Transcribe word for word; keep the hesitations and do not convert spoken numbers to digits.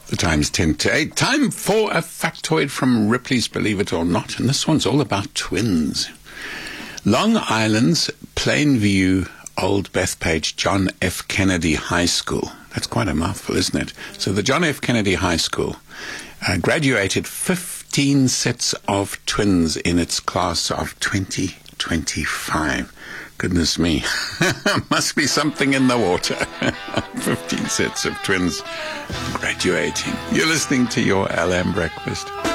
The time's ten to eight. Time for a factoid from Ripley's Believe It or Not. And this one's all about twins. Long Island's Plainview Old Bethpage John F. Kennedy High School. That's quite a mouthful, isn't it? So the John F. Kennedy High School uh, graduated fifteen sets of twins in its class of twenty twenty-five. Goodness me. Must be something in the water. fifteen sets of twins graduating. You're listening to your L M Breakfast.